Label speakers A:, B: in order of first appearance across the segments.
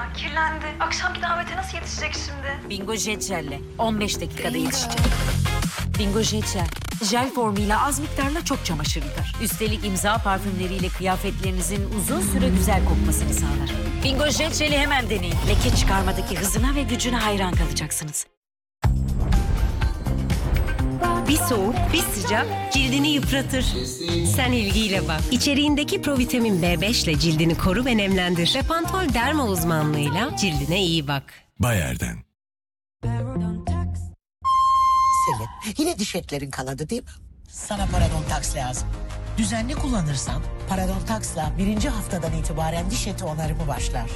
A: ya. Kirlendi. Akşamki davete nasıl yetişecek şimdi?
B: Bingo Jet Jel'le 15 dakikada yetişecek. Bingo Jet Jel. Jel formuyla az miktarla çok çamaşır yıkar. Üstelik imza parfümleriyle kıyafetlerinizin uzun süre güzel kokmasını sağlar. Bingo Jet Jel'i hemen deneyin. Leke çıkarmadaki hızına ve gücüne hayran kalacaksınız.
C: Bir soğuk, bir sıcak cildini yıpratır. Sen ilgiyle bak. İçeriğindeki provitamin B5 ile cildini koru ve nemlendir. Repantol derma uzmanlığıyla cildine iyi bak.
D: Bayer'den.
E: Selin, yine diş etlerin kanadı değil mi? Sana Parodontax lazım. Düzenli kullanırsan Parodontax'la 1. haftadan itibaren diş eti onarımı başlar.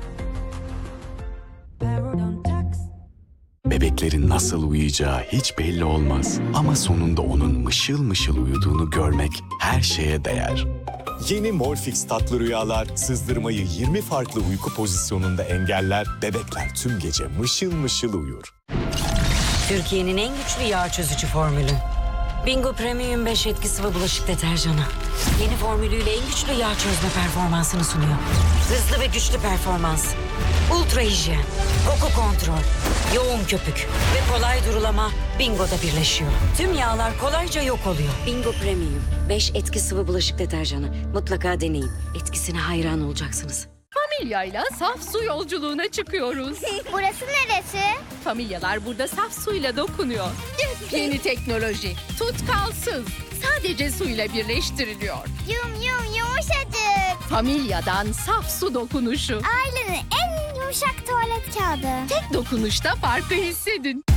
D: Bebeklerin nasıl uyuyacağı hiç belli olmaz. Ama sonunda onun mışıl mışıl uyuduğunu görmek her şeye değer.
F: Yeni Morfix tatlı rüyalar sızdırmayı 20 farklı uyku pozisyonunda engeller, bebekler tüm gece mışıl mışıl uyur.
B: Türkiye'nin en güçlü yağ çözücü formülü. Bingo Premium 5 etki sıvı bulaşık deterjanı. Yeni formülüyle en güçlü yağ çözme performansını sunuyor. Hızlı ve güçlü performans. Ultra hijyen. Koku kontrol. Yoğun köpük. Ve kolay durulama Bingo'da birleşiyor. Tüm yağlar kolayca yok oluyor. Bingo Premium 5 etki sıvı bulaşık deterjanı. Mutlaka deneyin. Etkisine hayran olacaksınız.
G: Familyayla saf su yolculuğuna çıkıyoruz.
H: Burası neresi?
G: Familyalar burada saf suyla dokunuyor. Yeni teknoloji. Tut kalsın. Sadece suyla birleştiriliyor.
H: Yumuşacık.
G: Familyadan saf su dokunuşu.
H: Ailenin en yumuşak tuvalet kağıdı.
G: Tek dokunuşta farkı hissedin.